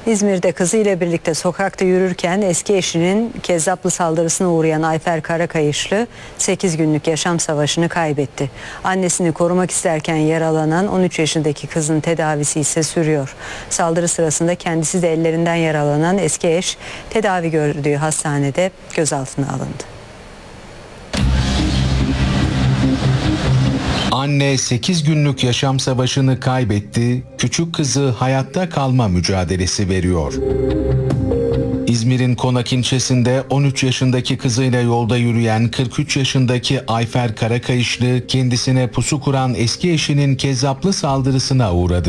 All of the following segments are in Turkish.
İzmir'de kızıyla birlikte sokakta yürürken eski eşinin kezzaplı saldırısına uğrayan Ayfer Karakayışlı 8 günlük yaşam savaşını kaybetti. Annesini korumak isterken yaralanan 13 yaşındaki kızın tedavisi ise sürüyor. Saldırı sırasında kendisi de ellerinden yaralanan eski eş tedavi gördüğü hastanede gözaltına alındı. Anne 8 günlük yaşam savaşını kaybetti, küçük kızı hayatta kalma mücadelesi veriyor. İzmir'in Konak ilçesinde 13 yaşındaki kızıyla yolda yürüyen 43 yaşındaki Ayfer Karakayışlı kendisine pusu kuran eski eşinin kezzaplı saldırısına uğradı.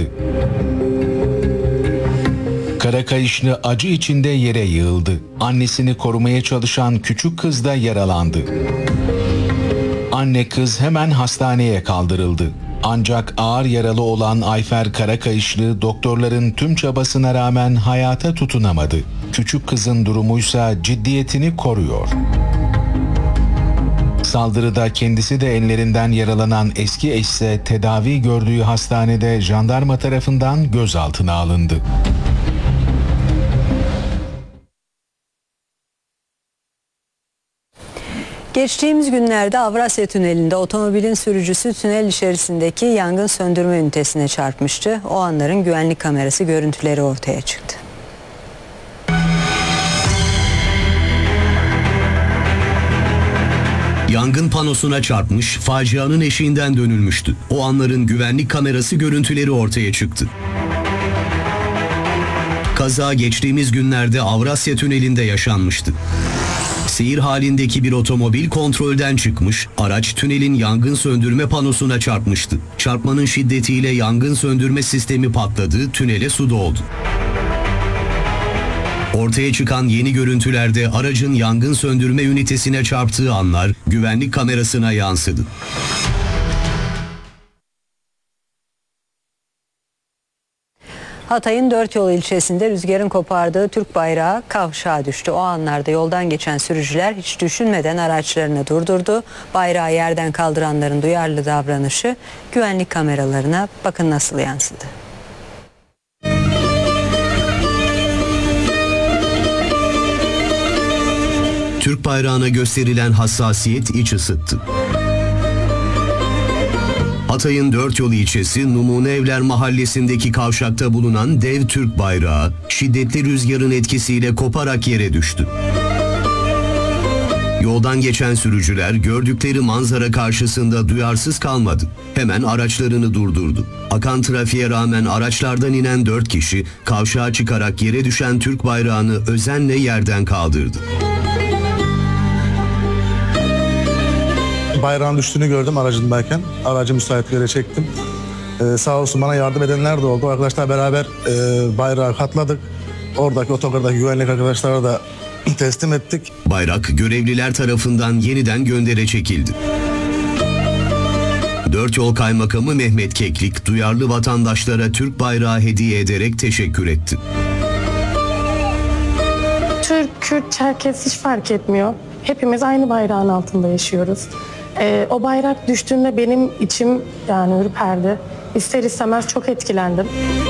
Karakayışlı acı içinde yere yığıldı. Annesini korumaya çalışan küçük kız da yaralandı. Anne kız hemen hastaneye kaldırıldı. Ancak ağır yaralı olan Ayfer Karakayışlı doktorların tüm çabasına rağmen hayata tutunamadı. Küçük kızın durumuysa ciddiyetini koruyor. Saldırıda kendisi de ellerinden yaralanan eski eş ise tedavi gördüğü hastanede jandarma tarafından gözaltına alındı. Geçtiğimiz günlerde Avrasya Tüneli'nde otomobilin sürücüsü tünel içerisindeki yangın söndürme ünitesine çarpmıştı. O anların güvenlik kamerası görüntüleri ortaya çıktı. Yangın panosuna çarpmış, facianın eşiğinden dönülmüştü. O anların güvenlik kamerası görüntüleri ortaya çıktı. Kaza geçtiğimiz günlerde Avrasya Tüneli'nde yaşanmıştı. Seyir halindeki bir otomobil kontrolden çıkmış, araç tünelin yangın söndürme panosuna çarpmıştı. Çarpmanın şiddetiyle yangın söndürme sistemi patladı, tünele su doldu. Ortaya çıkan yeni görüntülerde aracın yangın söndürme ünitesine çarptığı anlar güvenlik kamerasına yansıdı. Hatay'ın Dörtyol ilçesinde rüzgarın kopardığı Türk bayrağı kavşağa düştü. O anlarda yoldan geçen sürücüler hiç düşünmeden araçlarını durdurdu. Bayrağı yerden kaldıranların duyarlı davranışı güvenlik kameralarına bakın nasıl yansıdı. Türk bayrağına gösterilen hassasiyet iç ısıttı. Hatay'ın Dörtyol ilçesi Numune Evler mahallesindeki kavşakta bulunan dev Türk bayrağı şiddetli rüzgarın etkisiyle koparak yere düştü. Yoldan geçen sürücüler gördükleri manzara karşısında duyarsız kalmadı. Hemen araçlarını durdurdu. Akan trafiğe rağmen araçlardan inen 4 kişi kavşağa çıkarak yere düşen Türk bayrağını özenle yerden kaldırdı. Bayrağın düştüğünü gördüm aracındayken. Aracı müsait bir yere çektim. Sağ olsun bana yardım edenler de oldu. Arkadaşlar beraber bayrağı katladık. Oradaki otogardaki güvenlik arkadaşlara da teslim ettik. Bayrak görevliler tarafından yeniden göndere çekildi. Dörtyol Kaymakamı Mehmet Keklik duyarlı vatandaşlara Türk bayrağı hediye ederek teşekkür etti. Türk, Kürt, Çerkes hiç fark etmiyor. Hepimiz aynı bayrağın altında yaşıyoruz. O bayrak düştüğünde benim içim yani ürperdi. İster istemez çok etkilendim.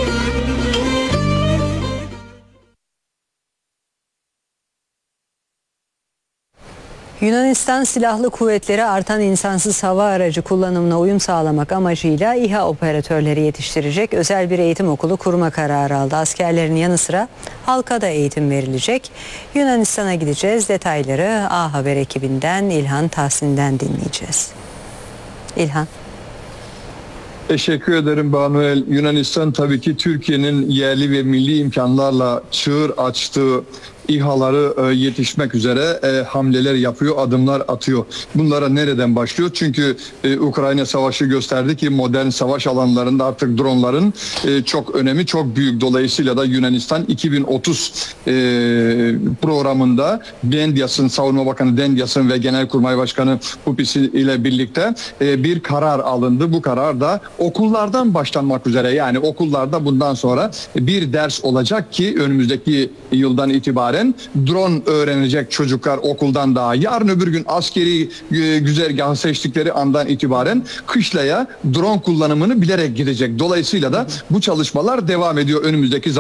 Yunanistan Silahlı Kuvvetleri artan insansız hava aracı kullanımına uyum sağlamak amacıyla İHA operatörleri yetiştirecek özel bir eğitim okulu kurma kararı aldı. Askerlerin yanı sıra halka da eğitim verilecek. Yunanistan'a gideceğiz. Detayları A Haber ekibinden İlhan Tahsin'den dinleyeceğiz. İlhan. Teşekkür ederim Banuel. Yunanistan tabii ki Türkiye'nin yerli ve milli imkanlarla çığır açtığı İHA'ları yetişmek üzere hamleler yapıyor, adımlar atıyor. Bunlara nereden başlıyor? Çünkü Ukrayna Savaşı gösterdi ki modern savaş alanlarında artık dronların çok önemi çok büyük. Dolayısıyla da Yunanistan 2030 programında Dendias'ın, Savunma Bakanı Dendias'ın ve Genelkurmay Başkanı Pupis ile birlikte bir karar alındı. Bu karar da okullardan başlanmak üzere, yani okullarda bundan sonra bir ders olacak ki önümüzdeki yıldan itibaren drone öğrenecek çocuklar okuldan daha. Yarın öbür gün askeri güzergahı seçtikleri andan itibaren kışlaya drone kullanımını bilerek gidecek. Dolayısıyla da bu çalışmalar devam ediyor önümüzdeki zaman.